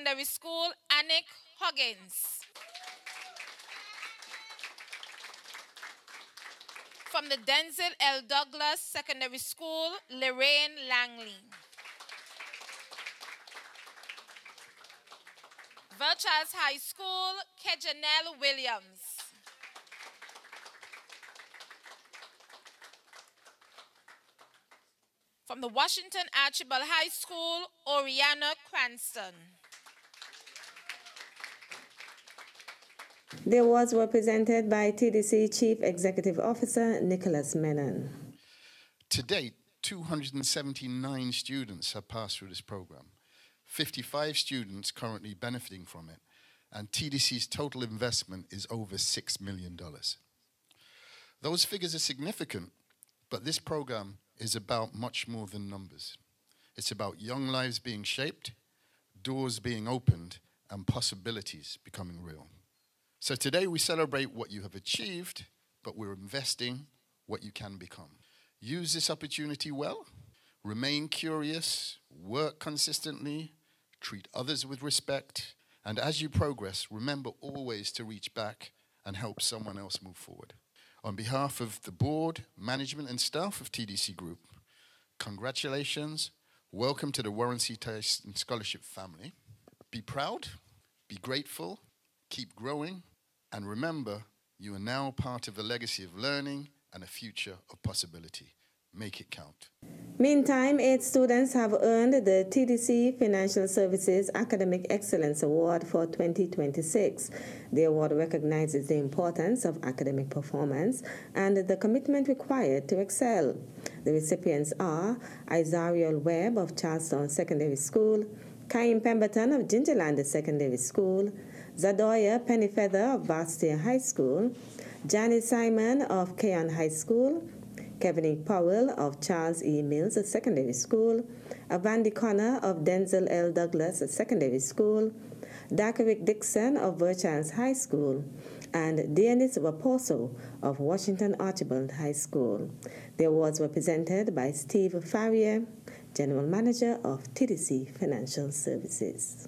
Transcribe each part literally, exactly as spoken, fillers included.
Secondary School, Anik Huggins. From the Denzel L. Douglas Secondary School, Lorraine Langley. Verchars High School, Kejanel Williams. From the Washington Archibald High School, Oriana Cranston. The awards were presented by T D C Chief Executive Officer Nicholas Menon. To date, two hundred seventy-nine students have passed through this program, fifty-five students currently benefiting from it, and T D C's total investment is over six million dollars. Those figures are significant, but this program is about much more than numbers. It's about young lives being shaped, doors being opened, and possibilities becoming real. So today we celebrate what you have achieved, but we're investing what you can become. Use this opportunity well, remain curious, work consistently, treat others with respect, and as you progress, remember always to reach back and help someone else move forward. On behalf of the board, management, and staff of T D C Group, congratulations, welcome to the Warren C. Tyson Scholarship family. Be proud, be grateful, keep growing, and remember, you are now part of a legacy of learning and a future of possibility. Make it count. Meantime, eight students have earned the T D C Financial Services Academic Excellence Award for twenty twenty-six. The award recognizes the importance of academic performance and the commitment required to excel. The recipients are Isariel Webb of Charlestown Secondary School, Kaim Pemberton of Gingerland Secondary School, Zadoya Pennyfeather of Bastia High School, Janice Simon of Keon High School, Kevin E. Powell of Charles E. Mills Secondary School, Avandi Connor of Denzel L. Douglas Secondary School, Dakarick Dixon of Verchans High School, and Deanis Raposo of Washington Archibald High School. The awards were presented by Steve Farrier, General Manager of T D C Financial Services.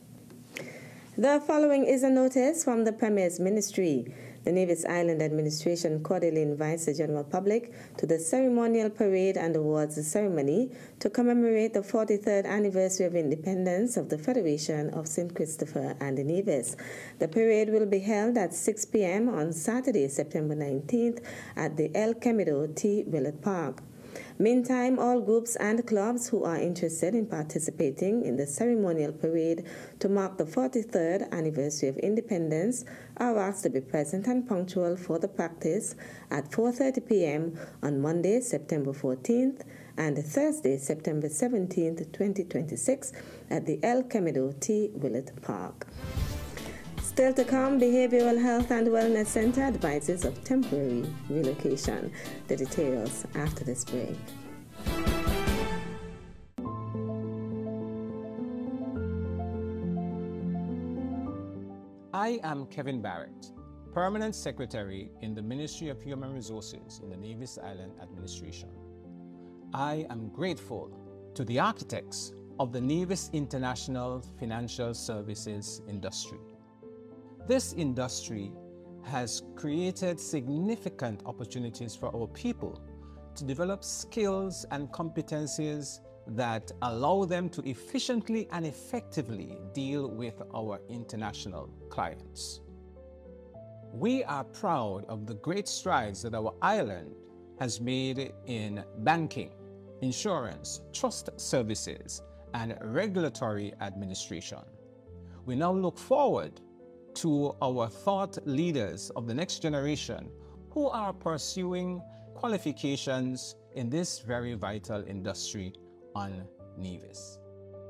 The following is a notice from the Premier's Ministry. The Nevis Island Administration cordially invites the general public to the ceremonial parade and awards ceremony to commemorate the forty-third anniversary of independence of the Federation of Saint Christopher and Nevis. The parade will be held at six p m on Saturday, September nineteenth at the El Cemido T. Willett Park. Meantime, all groups and clubs who are interested in participating in the ceremonial parade to mark the forty-third anniversary of independence are asked to be present and punctual for the practice at four thirty p m on Monday, September fourteenth and Thursday, September seventeenth, twenty twenty-six at the El Cemido T. Willett Park. Still to come, Behavioral Health and Wellness Center advises of temporary relocation. The details after this break. I am Kevin Barrett, Permanent Secretary in the Ministry of Human Resources in the Nevis Island Administration. I am grateful to the architects of the Nevis International Financial Services industry. This industry has created significant opportunities for our people to develop skills and competencies that allow them to efficiently and effectively deal with our international clients. We are proud of the great strides that our island has made in banking, insurance, trust services, and regulatory administration. We now look forward to our thought leaders of the next generation who are pursuing qualifications in this very vital industry on Nevis.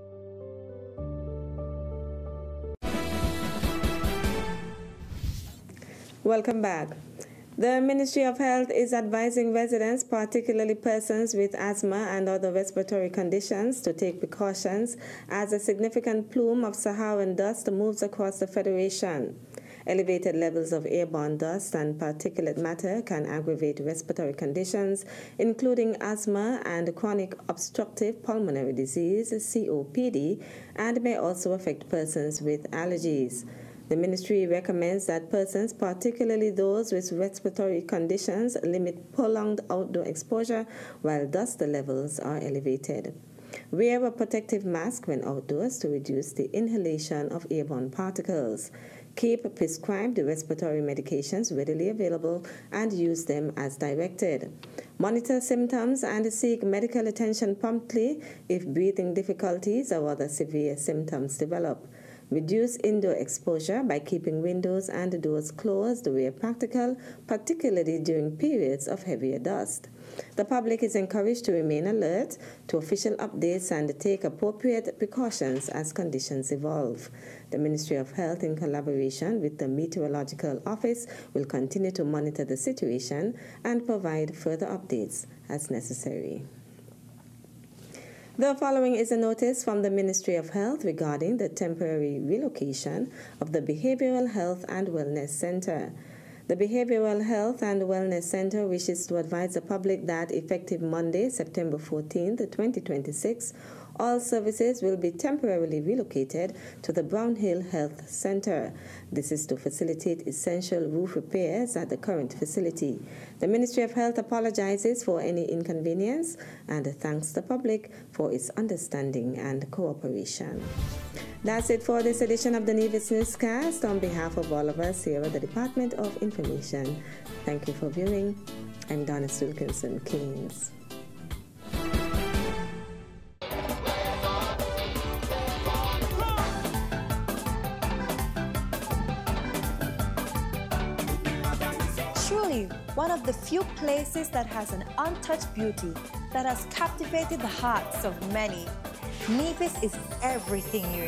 Welcome back. The Ministry of Health is advising residents, particularly persons with asthma and other respiratory conditions, to take precautions as a significant plume of Saharan dust moves across the Federation. Elevated levels of airborne dust and particulate matter can aggravate respiratory conditions, including asthma and chronic obstructive pulmonary disease, C O P D, and may also affect persons with allergies. The ministry recommends that persons, particularly those with respiratory conditions, limit prolonged outdoor exposure while dust levels are elevated. Wear a protective mask when outdoors to reduce the inhalation of airborne particles. Keep prescribed respiratory medications readily available and use them as directed. Monitor symptoms and seek medical attention promptly if breathing difficulties or other severe symptoms develop. Reduce indoor exposure by keeping windows and doors closed where practical, particularly during periods of heavier dust. The public is encouraged to remain alert to official updates and take appropriate precautions as conditions evolve. The Ministry of Health, in collaboration with the Meteorological Office, will continue to monitor the situation and provide further updates as necessary. The following is a notice from the Ministry of Health regarding the temporary relocation of the Behavioral Health and Wellness Center. The Behavioral Health and Wellness Center wishes to advise the public that effective Monday, September fourteenth, twenty twenty-six, all services will be temporarily relocated to the Brown Hill Health Center. This is to facilitate essential roof repairs at the current facility. The Ministry of Health apologizes for any inconvenience and thanks the public for its understanding and cooperation. That's it for this edition of the Nevis Newscast. On behalf of all of us here at the Department of Information, thank you for viewing. I'm Donna Wilkinson Keynes. Truly, one of the few places that has an untouched beauty that has captivated the hearts of many. Nevis is everything you